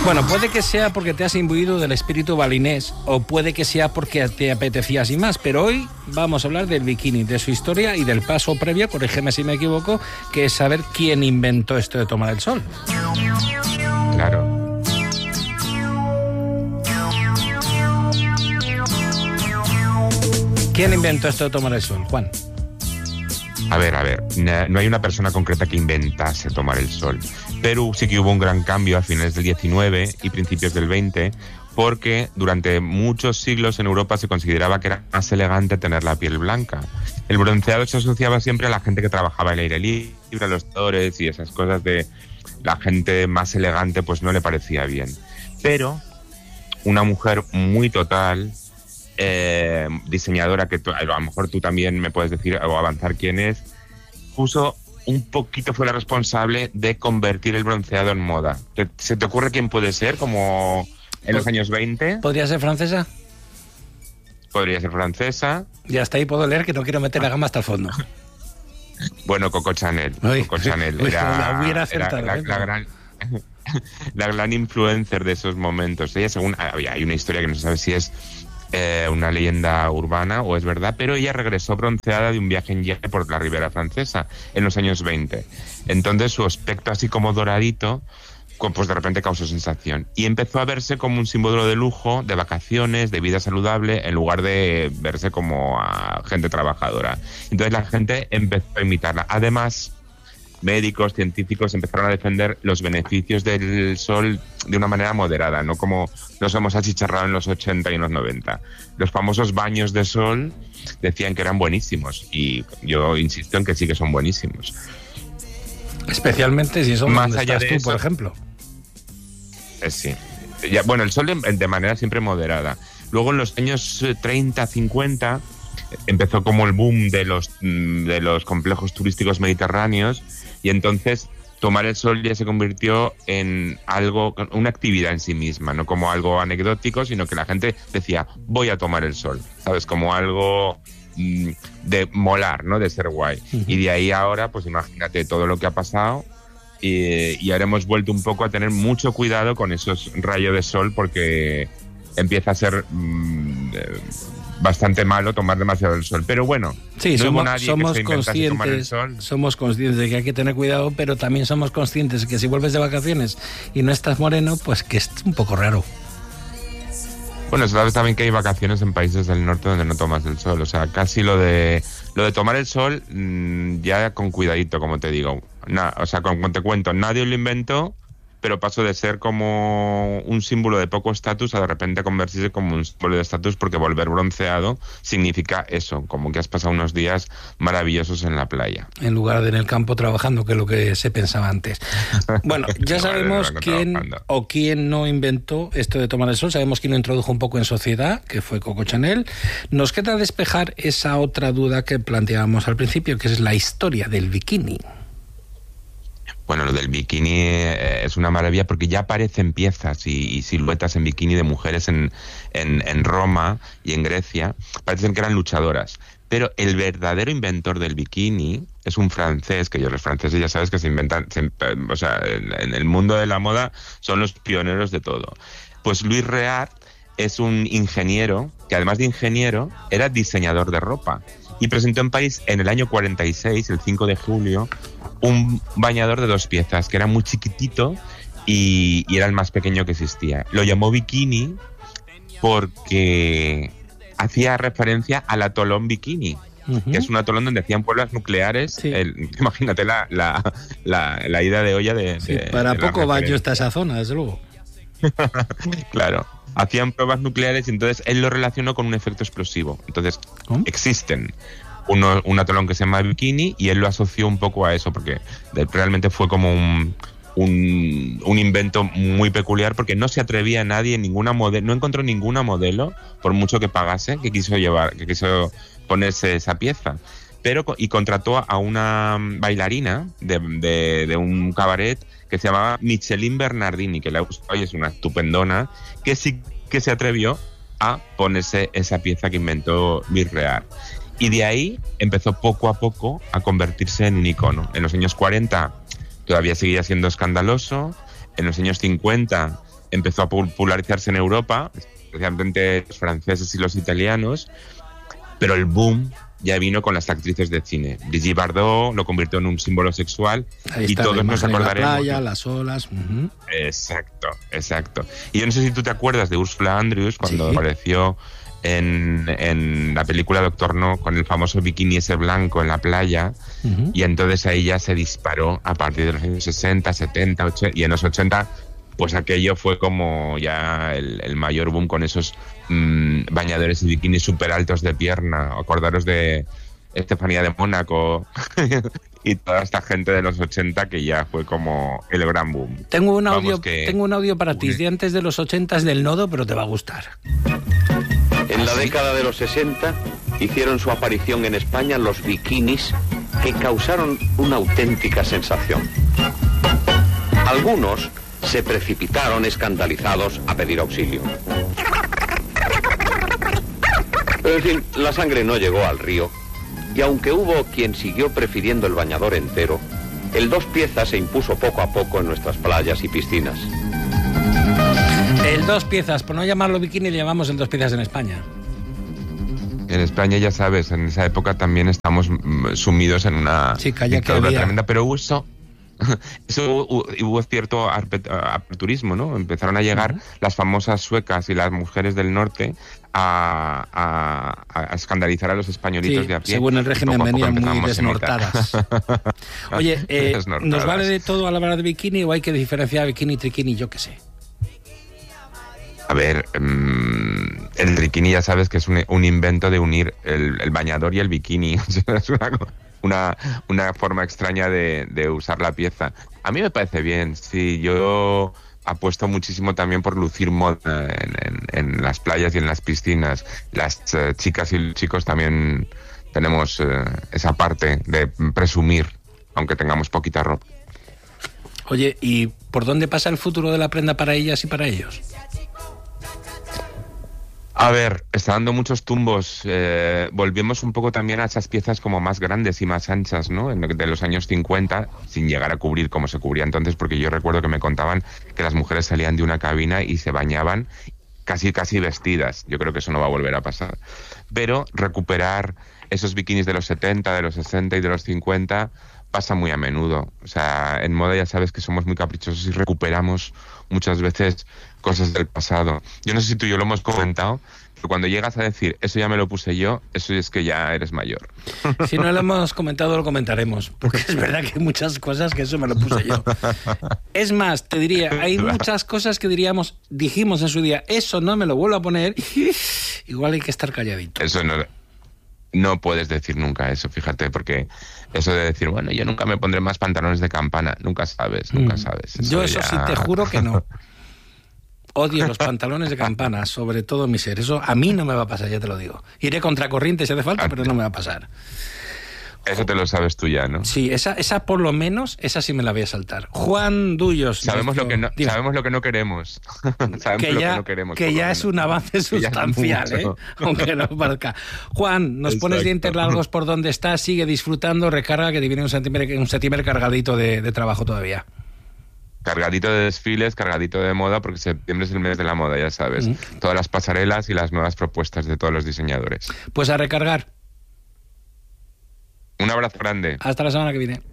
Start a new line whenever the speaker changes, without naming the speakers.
Bueno, puede que sea porque te has imbuido del espíritu balinés o puede que sea porque te apetecía sin más, pero hoy vamos a hablar del bikini, de su historia y del paso previo, corrígeme si me equivoco, que es saber quién inventó esto de tomar el sol.
Claro.
¿Quién inventó esto de tomar el sol, Juan?
A ver, no hay una persona concreta que inventase tomar el sol, pero sí que hubo un gran cambio a finales del 19 y principios del 20, porque durante muchos siglos en Europa se consideraba que era más elegante tener la piel blanca. El bronceado se asociaba siempre a la gente que trabajaba al aire libre, a los actores y esas cosas de la gente más elegante, pues no le parecía bien. Pero una mujer muy total, diseñadora, que a lo mejor tú también me puedes decir o avanzar quién es, fue la responsable de convertir el bronceado en moda. ¿Se te ocurre quién puede ser? Como en los años 20.
¿Podría ser francesa?
Podría ser francesa.
Y hasta ahí puedo leer que no quiero meter la gama hasta el fondo.
Bueno, Coco Chanel. Coco Chanel
hubiera acertado,
la gran influencer de esos momentos. Ella, según hay una historia que no se sabe si es una leyenda urbana o es verdad, pero ella regresó bronceada de un viaje en yate por la Ribera Francesa en los años 20. Entonces su aspecto así como doradito, pues de repente causó sensación y empezó a verse como un símbolo de lujo, de vacaciones, de vida saludable, en lugar de verse como a gente trabajadora. Entonces la gente empezó a imitarla. Además, médicos, científicos empezaron a defender los beneficios del sol de una manera moderada, no como nos hemos achicharrado en los 80 y en los 90. Los famosos baños de sol decían que eran buenísimos y yo insisto en que sí que son buenísimos.
Especialmente si son
más
donde
allá
estás
de
tú,
eso,
por ejemplo.
Sí. Bueno, el sol de manera siempre moderada. Luego en los años 30, 50 empezó como el boom de los complejos turísticos mediterráneos y entonces tomar el sol ya se convirtió en algo, una actividad en sí misma, no como algo anecdótico, sino que la gente decía, voy a tomar el sol, ¿sabes? Como algo de molar, ¿no? De ser guay. Uh-huh. Y de ahí ahora, pues imagínate todo lo que ha pasado y ahora hemos vuelto un poco a tener mucho cuidado con esos rayos de sol porque empieza a ser bastante malo tomar demasiado el sol, pero bueno,
sí,
no
somos conscientes de que hay que tener cuidado, pero también somos conscientes de que si vuelves de vacaciones y no estás moreno, pues que es un poco raro.
Bueno, sabes también que hay vacaciones en países del norte donde no tomas el sol, o sea, casi lo de tomar el sol ya con cuidadito, como te digo. O sea, como te cuento, nadie lo inventó, pero pasó de ser como un símbolo de poco estatus a de repente convertirse como un símbolo de estatus, porque volver bronceado significa eso, como que has pasado unos días maravillosos en la playa.
En lugar de en el campo trabajando, que es lo que se pensaba antes. Bueno, ya sabemos quién no inventó esto de tomar el sol, sabemos quién lo introdujo un poco en sociedad, que fue Coco Chanel. Nos queda despejar esa otra duda que planteábamos al principio, que es la historia del bikini.
Bueno, lo del bikini es una maravilla porque ya aparecen piezas y siluetas en bikini de mujeres en Roma y en Grecia. Parecen que eran luchadoras. Pero el verdadero inventor del bikini es un francés, que los franceses ya sabes que se inventan, o sea, en el mundo de la moda son los pioneros de todo. Pues Louis Réard es un ingeniero, que además de ingeniero, era diseñador de ropa. Y presentó en París en el año 46, el 5 de julio, un bañador de 2 piezas, que era muy chiquitito y era el más pequeño que existía. Lo llamó bikini porque hacía referencia al atolón Bikini, uh-huh, que es un atolón donde hacían pruebas nucleares. Sí. Imagínate la ida de olla de...
Sí, para poco baño está esa zona, desde luego.
Claro. Hacían pruebas nucleares y entonces él lo relacionó con un efecto explosivo. Entonces, existen un atolón que se llama Bikini y él lo asoció un poco a eso, porque realmente fue como un invento muy peculiar, porque no se atrevía nadie, no encontró ninguna modelo, por mucho que pagase, que quiso ponerse esa pieza. Y contrató a una bailarina de un cabaret que se llamaba Micheline Bernardini, que la hoy es una estupendona, que sí que se atrevió a ponerse esa pieza que inventó Louis Réard. Y de ahí empezó poco a poco a convertirse en un icono. En los años 40 todavía seguía siendo escandaloso, en los años 50 empezó a popularizarse en Europa, especialmente los franceses y los italianos, pero el boom ya vino con las actrices de cine. Brigitte Bardot lo convirtió en un símbolo sexual.
Ahí
y
está,
todos nos acordaremos.
La playa, las olas.
Exacto. Y yo no sé si tú te acuerdas de Ursula Andrews cuando apareció en la película Doctor No con el famoso bikini ese blanco en la playa, y entonces ahí ya se disparó a partir de los años 60, 70, 80, y en los 80 pues aquello fue como ya el mayor boom con esos bañadores y bikinis súper altos de pierna. Acordaros de Estefanía de Mónaco y toda esta gente de los 80 que ya fue como el gran boom.
Tengo un audio para ti de antes de los 80 del Nodo, pero te va a gustar.
En la década de los 60 hicieron su aparición en España los bikinis, que causaron una auténtica sensación. Algunos se precipitaron escandalizados a pedir auxilio. Pero en fin, la sangre no llegó al río, y aunque hubo quien siguió prefiriendo el bañador entero, el 2 piezas se impuso poco a poco en nuestras playas y piscinas.
El 2 piezas, por no llamarlo bikini, le llamamos el 2 piezas en España.
En España, ya sabes, en esa época también estamos sumidos en una dictadura tremenda, pero hubo cierto aperturismo, ¿no? Empezaron a llegar las famosas suecas y las mujeres del norte a escandalizar a los españolitos de a pie.
Según el régimen venían muy desnortadas. Oye, ¿nos vale de todo a la hora de bikini o hay que diferenciar bikini, triquini, yo qué sé?
A ver, el triquini ya sabes que es un invento de unir el bañador y el bikini. Es una forma extraña de usar la pieza. A mí me parece bien, sí. Yo apuesto muchísimo también por lucir moda en las playas y en las piscinas. Las chicas y los chicos también tenemos esa parte de presumir, aunque tengamos poquita ropa.
Oye, ¿y por dónde pasa el futuro de la prenda para ellas y para ellos?
A ver, está dando muchos tumbos. Volvemos un poco también a esas piezas como más grandes y más anchas, ¿no? De los años 50, sin llegar a cubrir como se cubría entonces, porque yo recuerdo que me contaban que las mujeres salían de una cabina y se bañaban casi vestidas. Yo creo que eso no va a volver a pasar. Pero recuperar esos bikinis de los 70, de los 60 y de los 50 pasa muy a menudo. O sea, en moda ya sabes que somos muy caprichosos y recuperamos muchas veces cosas del pasado. Yo no sé si tú y yo lo hemos comentado, pero cuando llegas a decir, eso ya me lo puse yo, eso es que ya eres mayor.
Si no lo hemos comentado, lo comentaremos, porque es verdad que hay muchas cosas que eso me lo puse yo. Es más, te diría, hay muchas cosas que dijimos en su día, eso no me lo vuelvo a poner, igual hay que estar calladito.
Eso no puedes decir nunca eso, fíjate, porque eso de decir, bueno, yo nunca me pondré más pantalones de campana, nunca sabes.
Yo eso sí te juro que no. Odio los pantalones de campana, sobre todo mi ser. Eso a mí no me va a pasar, ya te lo digo. Iré contracorriente si hace falta, pero no me va a pasar.
Eso te lo sabes tú ya, ¿no?
Sí, esa por lo menos, esa sí me la voy a saltar. Juan Dullos.
Sabemos lo que no queremos.
Que ya es un avance sustancial, aunque no parezca. Juan, nos pones dientes largos por donde estás, sigue disfrutando, recarga, que te viene un septiembre cargadito de trabajo todavía.
Cargadito de desfiles, cargadito de moda, porque septiembre es el mes de la moda, ya sabes. Todas las pasarelas y las nuevas propuestas de todos los diseñadores.
Pues a recargar.
Un abrazo grande.
Hasta la semana que viene.